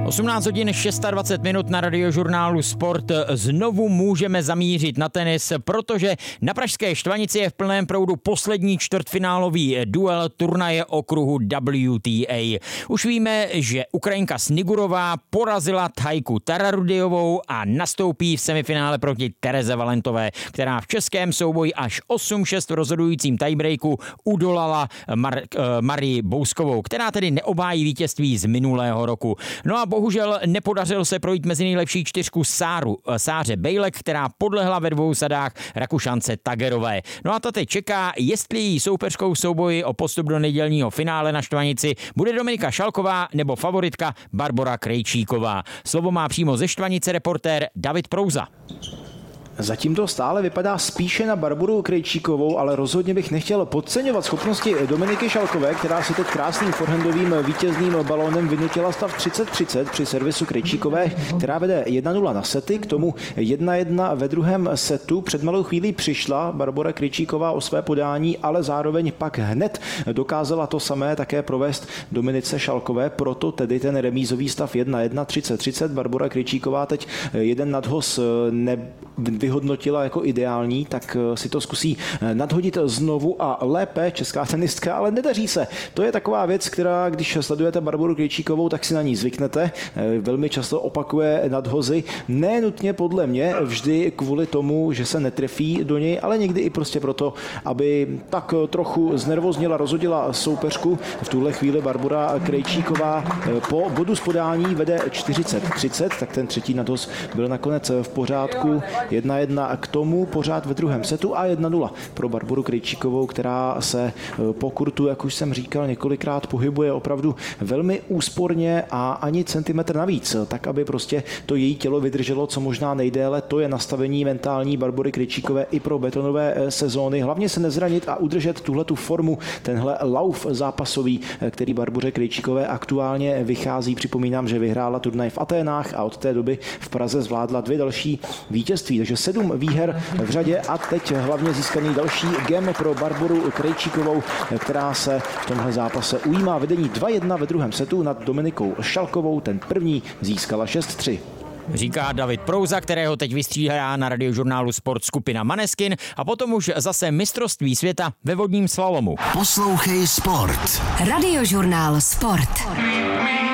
18 hodin 26 minut na Radiožurnálu Sport. Znovu můžeme zamířit na tenis, protože na pražské Štvanici je v plném proudu poslední čtvrtfinálový duel turnaje okruhu WTA. Už víme, že Ukrajinka Snigurová porazila Thajku Tararudijovou a nastoupí v semifinále proti Tereze Valentové, která v českém souboji až 8-6 v rozhodujícím tiebreaku udolala Marii Bouskovou, která tedy neobhájí vítězství z minulého roku. No a bohužel nepodařilo se projít mezi nejlepší čtyřku Sáře Bejlek, která podlehla ve dvou sadách Rakušance Tagerové. No a ta teď čeká, jestli její soupeřkou v souboji o postup do nedělního finále na Štvanici bude Dominika Šalková nebo favoritka Barbora Krejčíková. Slovo má přímo ze Štvanice reportér David Prouza. Zatím to stále vypadá spíše na Barboru Krejčíkovou, ale rozhodně bych nechtěl podceňovat schopnosti Dominiky Šalkové, která si teď krásným forehandovým vítězným balónem vynutila stav 30-30 při servisu Krejčíkové, která vede 1-0 na sety, k tomu 1-1 ve druhém setu. Před malou chvílí přišla Barbora Krejčíková o své podání, ale zároveň pak hned dokázala to samé také provést Dominice Šalkové, proto tedy ten remízový stav 1-1, 30-30. Barbora Krejčíková teď jeden nadhoz vyhodnotila jako ideální, tak si to zkusí nadhodit znovu a lépe česká tenistka, ale nedaří se. To je taková věc, která, když sledujete Barboru Krejčíkovou, tak si na ní zvyknete. Velmi často opakuje nadhozy, ne nutně podle mě vždy kvůli tomu, že se netrefí do něj, ale někdy i prostě proto, aby tak trochu znervoznila, rozhodila soupeřku. V tuhle chvíli Barbora Krejčíková po bodu z podání vede 40-30, tak ten třetí nadhoz byl nakonec v pořádku. 1-1 k tomu pořád ve druhém setu a 1-0 pro Barboru Krejčíkovou, která se po kurtu, jak už jsem říkal, několikrát pohybuje opravdu velmi úsporně a ani centimetr navíc, tak aby prostě to její tělo vydrželo co možná nejdéle. To je nastavení mentální Barbory Krejčíkové i pro betonové sezóny. Hlavně se nezranit a udržet tuhletu formu, tenhle lauf zápasový, který Barboře Krejčíkové aktuálně vychází. Připomínám, že vyhrála turnaj v Aténách a od té doby v Praze zvládla 2 další vítězství. Takže 7 výher v řadě a teď hlavně získaný další gem pro Barboru Krejčíkovou, která se v tomhle zápase ujímá vedení 2-1 ve druhém setu nad Dominikou Šalkovou. Ten první získala 6-3. Říká David Prouza, kterého teď vystříhá na Radiožurnálu Sport skupina Maneskin a potom už zase mistrovství světa ve vodním slalomu. Poslouchej Sport. Radiožurnál Sport.